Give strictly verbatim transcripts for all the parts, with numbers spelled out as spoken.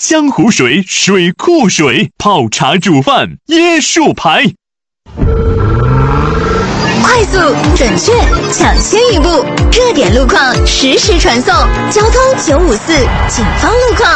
江湖水、水库水，泡茶煮饭椰树牌。 快速、准确、抢先一步，热点路况实时传送。交通九五四，警方路况。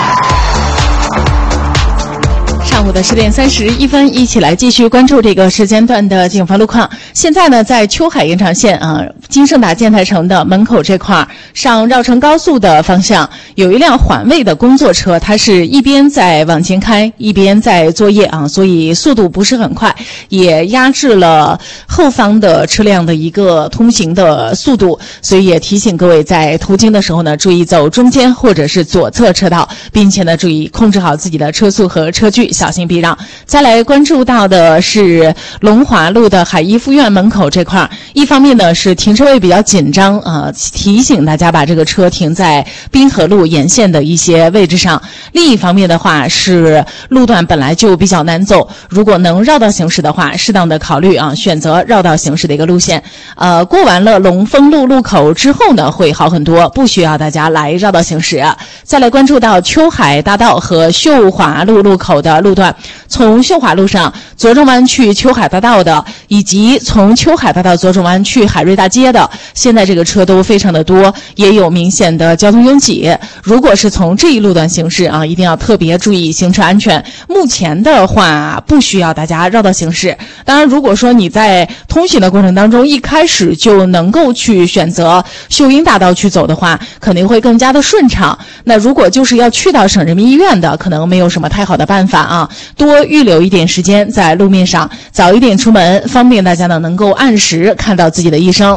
上午的十点三十一分，一起来继续关注这个时间段的警方路况。现在呢，在秋海延长线啊，金盛达建材城的门口这块上绕城高速的方向，有一辆环卫的工作车，它是一边在往前开，一边在作业啊，所以速度不是很快，也压制了后方的车辆的一个通行的速度，所以也提醒各位在途经的时候呢，注意走中间或者是左侧车道，并且呢，注意控制好自己的车速和车距，小心避让。再来关注到的是龙华路的海一附院门口这块，一方面呢是停车位比较紧张啊、呃，提醒大家把这个车停在滨河路沿线的一些位置上。另一方面的话是路段本来就比较难走，如果能绕道行驶的话，适当的考虑啊，选择绕道行驶的一个路线。呃，过完了龙丰路路口之后呢，会好很多，不需要大家来绕道行驶。再来关注到秋海大道和秀华路路口的路段，从秀华路上左转弯去秋海大道的，以及从秋海大道左转弯去海瑞大街的，现在这个车都非常的多，也有明显的交通拥挤。如果是从这一路段行驶啊，一定要特别注意行车安全。目前的话不需要大家绕道行驶。当然，如果说你在通行的过程当中一开始就能够去选择秀英大道去走的话，肯定会更加的顺畅。那如果就是要去到省人民医院的，可能没有什么太好的办法啊，多预留一点时间在路面上，早一点出门，方便大家呢能够按时看到自己的医生。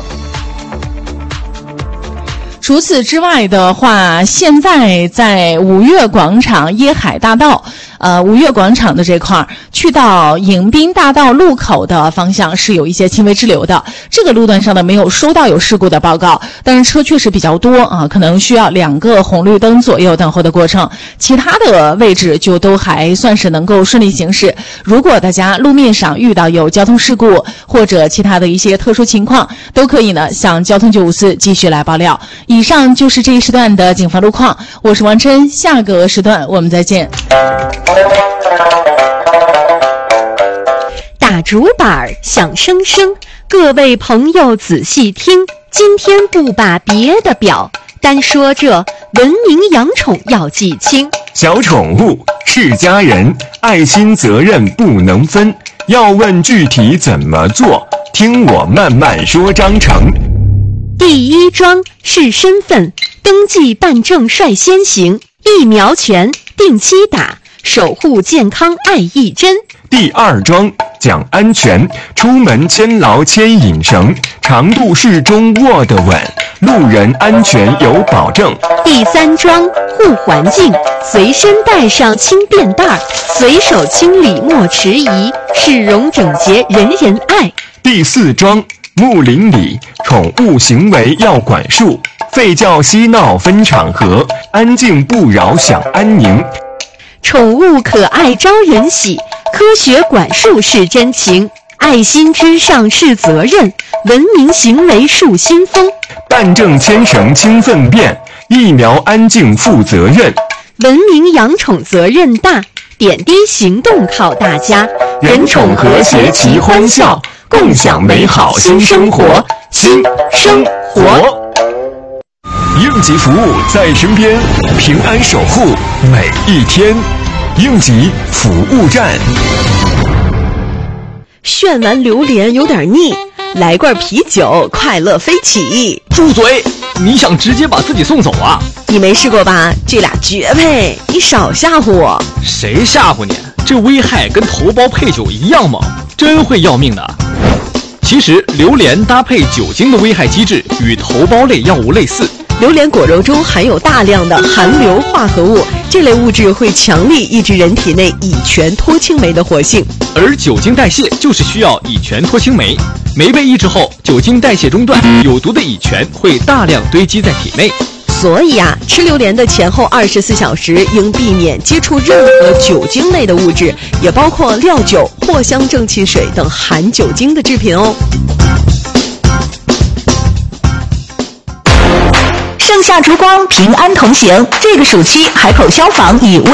除此之外的话，现在在五岳广场椰海大道呃，五岳广场的这块去到迎宾大道路口的方向是有一些轻微滞留的，这个路段上呢没有收到有事故的报告，但是车确实比较多啊，可能需要两个红绿灯左右等候的过程，其他的位置就都还算是能够顺利行驶。如果大家路面上遇到有交通事故或者其他的一些特殊情况，都可以呢向交通九五四继续来爆料。以上就是这一时段的警方路况，我是王琛，下个时段我们再见。 打竹板响声声，各位朋友仔细听，今天不把别的表，单说这文明养宠要记清。 小宠物是家人，爱心责任不能分，要问具体怎么做，听我慢慢说章程。 第一桩是身份登记办证率先行，疫苗权定期打，守护健康爱一针。 第二桩讲安全，出门牵牢牵引绳，长度适中握得稳，路人安全有保证。 第三桩护环境，随身带上轻便袋，随手清理莫迟疑，市容整洁人人爱。 第四桩睦邻里，宠物行为要管束，吠叫嬉闹分场合，安静不扰享安宁。 宠物可爱招人喜，科学管束是真情，爱心之上是责任，文明行为树新风。 办证牵绳清粪便，疫苗安静负责任， 文明养宠责任大，点滴行动靠大家， 人宠和谐齐欢笑，共享美好新生活，新生活。应急服务在身边，平安守护每一天。应急服务站。 炫完榴莲有点腻，来罐啤酒，快乐飞起。 住嘴！你想直接把自己送走啊？ 你没试过吧？这俩绝配，你少吓唬我。 谁吓唬你？这危害跟头孢配酒一样猛，真会要命的。其实榴莲搭配酒精的危害机制与头孢类药物类似。 榴莲果肉中含有大量的含硫化合物，这类物质会强力抑制人体内乙醛脱氢酶的活性， 而酒精代谢就是需要乙醛脱氢酶，酶被抑制后，酒精代谢中断，有毒的乙醛会大量堆积在体内。 所以啊，吃榴莲的前后二十四小时应避免接触任何酒精类的物质，也包括料酒、藿香正气水等含酒精的制品哦。 盛夏烛光，平安同行。这个暑期，海口消防以